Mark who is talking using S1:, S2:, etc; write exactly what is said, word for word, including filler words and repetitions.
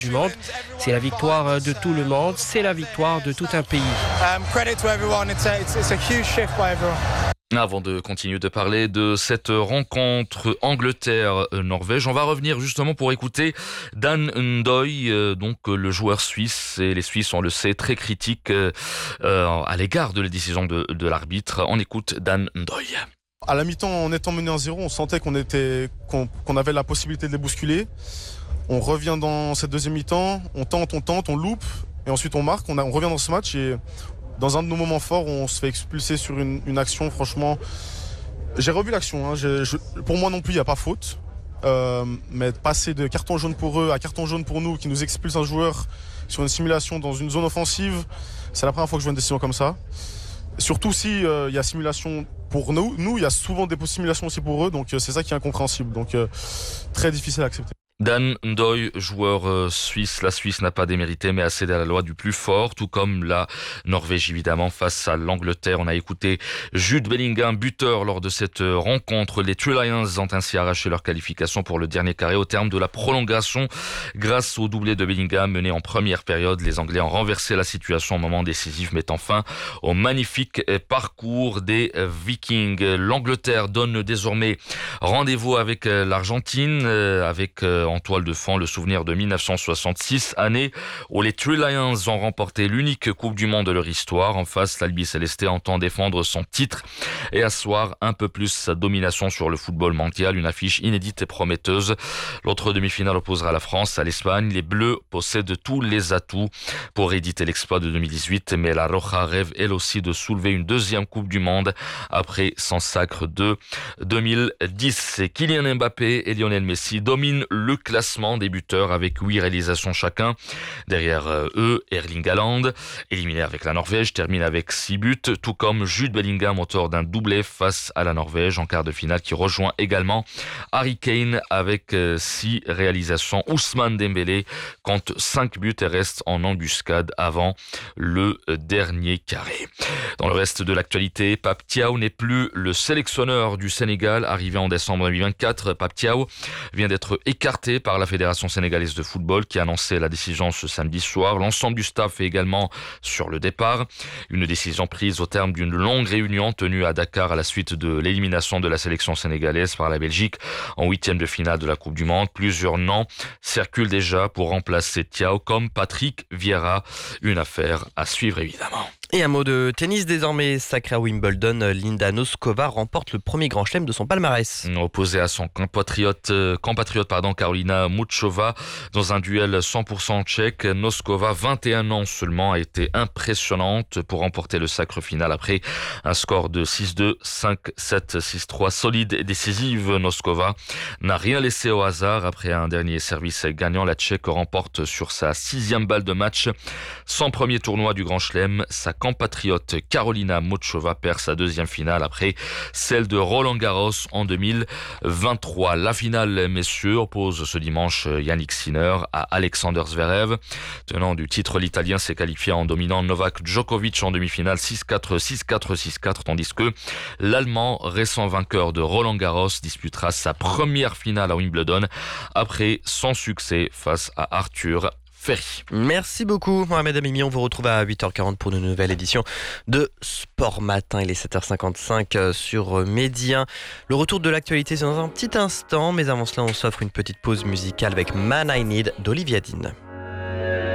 S1: du monde. C'est la victoire de tout le monde, c'est la victoire de tout un pays.
S2: Um, credit to everyone. It's a, it's, it's a huge shift by everyone.
S3: Avant de continuer de parler de cette rencontre Angleterre-Norvège, on va revenir justement pour écouter Dan Ndoye, donc le joueur suisse. Et les Suisses, on le sait, très critiques euh, à l'égard de la décision de, de l'arbitre. On écoute Dan Ndoye.
S4: À la mi-temps, en étant mené en zéro, on sentait qu'on était, qu'on, qu'on avait la possibilité de les bousculer. On revient dans cette deuxième mi-temps, on tente, on tente, on loupe, et ensuite on marque. On, a, on revient dans ce match et dans un de nos moments forts, on se fait expulser sur une, une action. Franchement, j'ai revu l'action. Hein. Je, je, pour moi non plus, il n'y a pas faute. Euh, mais passer de carton jaune pour eux à carton jaune pour nous, qui nous expulse un joueur sur une simulation dans une zone offensive, c'est la première fois que je vois une décision comme ça. Surtout si euh, il y a simulation pour nous, nous il y a souvent des simulations aussi pour eux, donc euh, c'est ça qui est incompréhensible, donc euh, très difficile à accepter.
S3: Dan Ndoye, joueur euh, suisse. La Suisse n'a pas démérité, mais a cédé à la loi du plus fort, tout comme la Norvège, évidemment, face à l'Angleterre. On a écouté Jude Bellingham, buteur lors de cette rencontre. Les Three Lions ont ainsi arraché leur qualification pour le dernier carré au terme de la prolongation. Grâce au doublé de Bellingham mené en première période, les Anglais ont renversé la situation au moment décisif, mettant fin au magnifique parcours des Vikings. L'Angleterre donne désormais rendez-vous avec l'Argentine, avec en toile de fond le souvenir de dix-neuf cent soixante-six, année où les Three Lions ont remporté l'unique Coupe du Monde de leur histoire. En face, l'Albi Céleste entend défendre son titre et asseoir un peu plus sa domination sur le football mondial. Une affiche inédite et prometteuse. L'autre demi-finale opposera la France à l'Espagne. Les Bleus possèdent tous les atouts pour éditer l'exploit de deux mille dix-huit, mais la Roja rêve elle aussi de soulever une deuxième Coupe du Monde après son sacre de deux mille dix. Kylian Mbappé et Lionel Messi dominent le classement des buteurs avec huit réalisations chacun. Derrière eux, Erling Haaland, éliminé avec la Norvège, termine avec six buts, tout comme Jude Bellingham, auteur d'un doublé face à la Norvège en quart de finale, qui rejoint également Harry Kane avec six réalisations. Ousmane Dembélé compte cinq buts et reste en embuscade avant le dernier carré. Dans le reste de l'actualité, Pape Thiaw n'est plus le sélectionneur du Sénégal. Arrivé en décembre deux mille vingt-quatre, Pape Thiaw vient d'être écarté par la Fédération sénégalaise de football qui a annoncé la décision ce samedi soir. L'ensemble du staff est également sur le départ. Une décision prise au terme d'une longue réunion tenue à Dakar à la suite de l'élimination de la sélection sénégalaise par la Belgique en huitième de finale de la Coupe du Monde. Plusieurs noms circulent déjà pour remplacer Thiaw comme Patrick Vieira. Une affaire à suivre évidemment.
S5: Et un mot de tennis désormais sacré à Wimbledon. Linda Noskova remporte le premier grand chelem de son palmarès.
S3: Opposée à son compatriote, compatriote pardon, Karolina Muchova dans un duel cent pour cent tchèque, Noskova, vingt et un ans seulement, a été impressionnante pour remporter le sacre final après un score de six deux, cinq sept, six trois solide et décisive. Noskova n'a rien laissé au hasard. Après un dernier service gagnant, la Tchèque remporte sur sa sixième balle de match son premier tournoi du grand chelem. Sa compatriote Karolina Muchova perd sa deuxième finale après celle de Roland Garros en deux mille vingt-trois. La finale, messieurs, oppose ce dimanche Yannick Sinner à Alexander Zverev. Tenant du titre, l'Italien s'est qualifié en dominant Novak Djokovic en demi-finale six quatre, six quatre, six quatre, tandis que l'Allemand, récent vainqueur de Roland Garros, disputera sa première finale à Wimbledon après son succès face à Arthur Ferry.
S5: Merci beaucoup Mohamed Amimi, on vous retrouve à huit heures quarante pour une nouvelle édition de Sport Matin. Il est sept heures cinquante-cinq sur Média. Le retour de l'actualité c'est dans un petit instant, mais avant cela on s'offre une petite pause musicale avec Man I Need d'Olivia Dean.